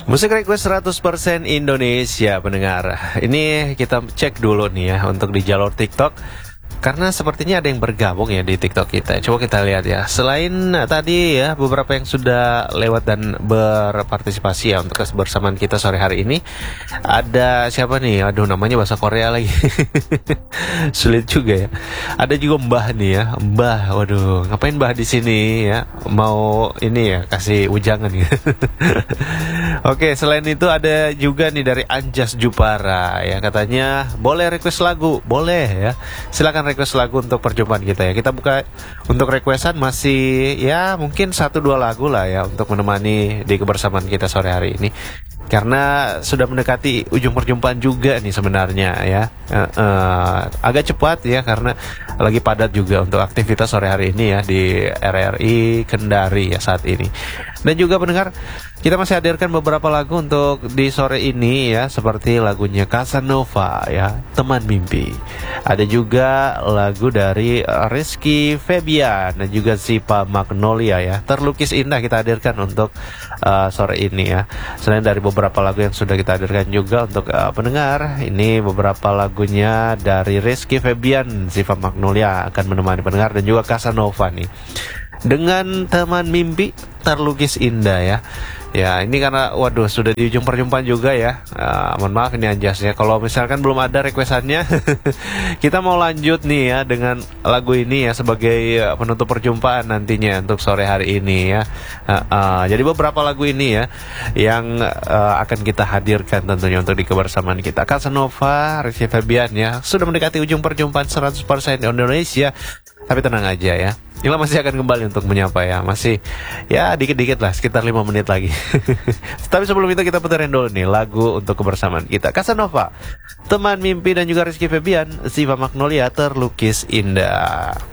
Musik request 100% Indonesia pendengar. Ini kita cek dulu nih ya untuk di jalur TikTok. Karena sepertinya ada yang bergabung ya di TikTok kita. Coba kita lihat ya. Selain tadi ya beberapa yang sudah lewat dan berpartisipasi ya untuk kebersamaan kita sore hari ini. Ada siapa nih? Aduh, namanya bahasa Korea lagi. Sulit juga ya. Ada juga Mbah nih ya. Mbah, waduh, ngapain Mbah di sini ya? Mau ini ya kasih ujangan ya. Oke, selain itu ada juga nih dari Anjas Jupara ya, katanya boleh request lagu, boleh ya. Silakan request lagu untuk perjumpaan kita ya. Kita buka untuk requestan masih ya mungkin 1-2 lagu lah ya untuk menemani di kebersamaan kita sore hari ini. Karena sudah mendekati ujung perjumpaan juga nih sebenarnya ya. Agak cepat ya karena lagi padat juga untuk aktivitas sore hari ini ya di RRI Kendari ya saat ini. Dan juga pendengar, kita masih hadirkan beberapa lagu untuk di sore ini ya, seperti lagunya Casanova ya, Teman Mimpi. Ada juga lagu dari Rizky Febian dan juga Ziva Magnolia ya, Terlukis Indah kita hadirkan untuk sore ini ya. Selain dari beberapa lagu yang sudah kita hadirkan juga untuk pendengar, ini beberapa lagunya dari Rizky Febian, Ziva Magnolia akan menemani pendengar, dan juga Casanova nih dengan Teman Mimpi, Terlukis Indah ya. Ya ini karena waduh sudah di ujung perjumpaan juga ya. Mohon maaf ini Anjas ya, kalau misalkan belum ada requestannya. Kita mau lanjut nih ya dengan lagu ini ya sebagai penutup perjumpaan nantinya untuk sore hari ini ya. Jadi beberapa lagu ini ya yang akan kita hadirkan tentunya untuk di kebersamaan kita. Casanova, Rizky Febian ya, sudah mendekati ujung perjumpaan 100% Indonesia. Tapi tenang aja ya, Ila masih akan kembali untuk menyapa ya. Masih ya dikit-dikit lah, sekitar 5 menit lagi. Tapi sebelum itu kita puterin dulu nih lagu untuk kebersamaan kita. Casanova, Teman Mimpi, dan juga Rizky Febian, Ziva Magnolia, Terlukis Indah.